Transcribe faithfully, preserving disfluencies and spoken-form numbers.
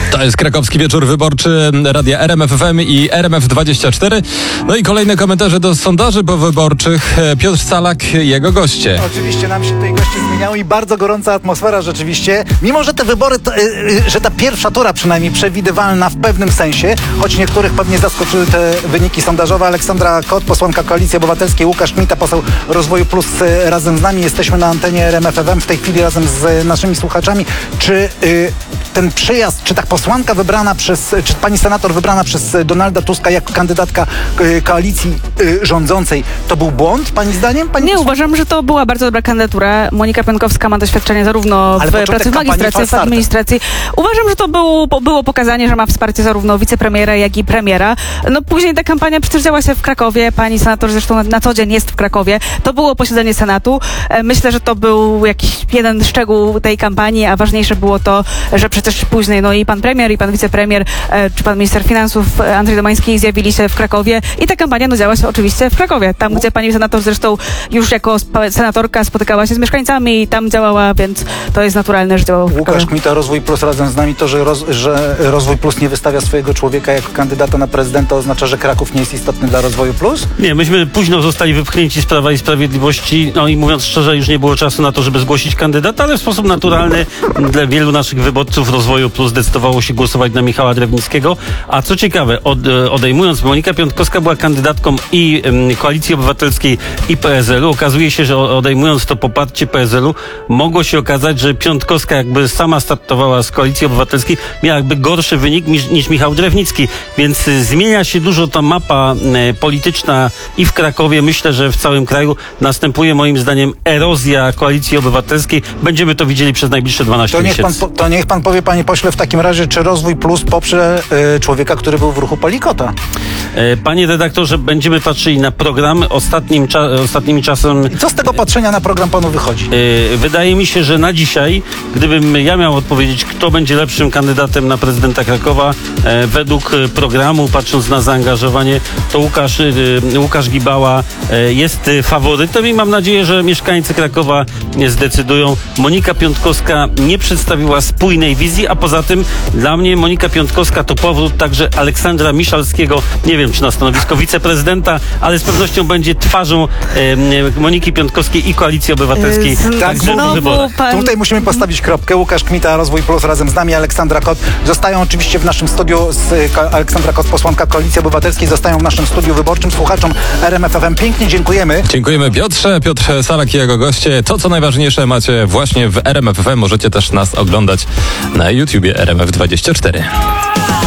To jest Krakowski Wieczór Wyborczy Radia R M F F M i R M F dwadzieścia cztery. No i kolejne komentarze do sondaży powyborczych. Piotr Salak, jego goście. Oczywiście nam się tutaj goście zmieniały i bardzo gorąca atmosfera rzeczywiście. Mimo, że te wybory, to, yy, że ta pierwsza tura przynajmniej przewidywalna w pewnym sensie, choć niektórych pewnie zaskoczyły te wyniki sondażowe. Aleksandra Kot, posłanka Koalicji Obywatelskiej, Łukasz Kmita, poseł Rozwoju Plus yy, razem z nami. Jesteśmy na antenie R M F F M w tej chwili razem z naszymi słuchaczami. Czy yy, ten przyjazd, czy ta posłanka wybrana przez, czy pani senator wybrana przez Donalda Tuska jako kandydatka yy, koalicji yy, rządzącej, to był błąd, pani zdaniem? Pani nie, posłanka? uważam, że to była bardzo dobra kandydatura. Monika Pionkowska ma doświadczenie zarówno Ale w pracy w magistracji, jak i w administracji. Uważam, że to było, było pokazanie, że ma wsparcie zarówno wicepremiera, jak i premiera. No później ta kampania przecież działa się w Krakowie. Pani senator zresztą na, na co dzień jest w Krakowie. To było posiedzenie Senatu. E, myślę, że to był jakiś jeden szczegół tej kampanii, a ważniejsze było to, że przecież później no i pan premier, i pan wicepremier, e, czy pan minister finansów e, Andrzej Domański zjawili się w Krakowie i ta kampania no działa się oczywiście w Krakowie. Tam, gdzie pani senator zresztą już jako senatorka spotykała się z mieszkańcami i tam działała, więc to jest naturalne, że działała w Krakowie. Łukasz Kmita, Rozwój Plus razem z nami. To, że, roz, że Rozwój Plus nie wystawia swojego człowieka jako kandydata na prezydenta, oznacza, że Kraków nie jest istotny dla Rozwoju Plus? Nie, myśmy późno zostali wypchnięci z Prawa i Sprawiedliwości, no i mówiąc szczerze, już nie było czasu na to, żeby zgłosić kandydata, ale w sposób naturalny dla wielu naszych wyborców Rozwoju Plus zdecydowało się głosować na Michała Drewnickiego. A co ciekawe, od, odejmując, Monika Pionkowska była kandydatką i um, Koalicji Obywatelskiej, i P S L u. Okazuje się, że odejmując to poparcie P S L u, mogło się okazać, że Pionkowska jakby sama startowała z Koalicji Obywatelskiej, miała jakby gorszy wynik niż, niż Michał Drewnicki. Więc y, zmienia się dużo ta mapa y, polityczna i w Krakowie. Myślę, że w całym kraju następuje moim zdaniem erozja Koalicji Obywatelskiej. Będziemy to widzieli przez najbliższe dwanaście to niech miesięcy. Pan, to niech pan powie, panie pośle, w takim razie, czy Rozwój Plus poprze y, człowieka, który był w ruchu Palikota? Y, panie redaktorze, będziemy patrzyli na program. Ostatnim cza- ostatnimi czasem... I co z tego patrzenia na program panu wychodzi? Y, wydaje mi się, że na dzisiaj, gdybym ja miał odpowiedzieć, kto będzie lepszym kandydatem na prezydenta Krakowa, y, według programu, patrząc na zaangażowanie, to Łukasz, y, Łukasz Gibała y, jest faworytem i mam nadzieję, że mieszkańcy Krakowa nie zdecydują. Monika Pionkowska nie przedstawiła spójnej wizji, a poza tym dla mnie Monika Pionkowska to powrót także Aleksandra Miszalskiego, nie wiem czy na stanowisko wiceprezydenta, ale z pewnością będzie twarzą e, Moniki Pionkowskiej i Koalicji Obywatelskiej. Z, tak, znowu wyborach. pan... Tutaj musimy postawić kropkę. Łukasz Kmita, Rozwój Plus razem z nami, Aleksandra Kot. Zostają oczywiście w naszym studiu, z, Aleksandra Kot, posłanka Koalicji Obywatelskiej, zostają w naszym studiu wyborczym. Słuchaczom R M F F M pięknie dziękujemy. Dziękujemy Piotrze. Piotr Salak i jego goście. To, co najważniejsze, macie właśnie w R M F F M. Możecie też nas oglądać na YouTubie R M F dwadzieścia cztery.